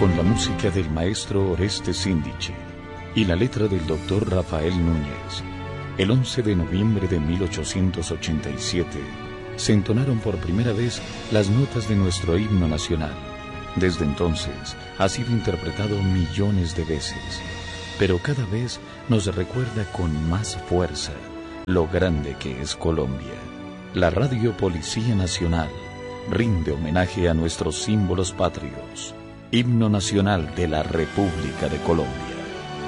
con la música del maestro Oreste Síndice y la letra del doctor Rafael Núñez, el 11 de noviembre de 1887, se entonaron por primera vez las notas de nuestro himno nacional. Desde entonces ha sido interpretado millones de veces, pero cada vez nos recuerda con más fuerza lo grande que es Colombia. La Radio Policía Nacional rinde homenaje a nuestros símbolos patrios. Himno Nacional de la República de Colombia.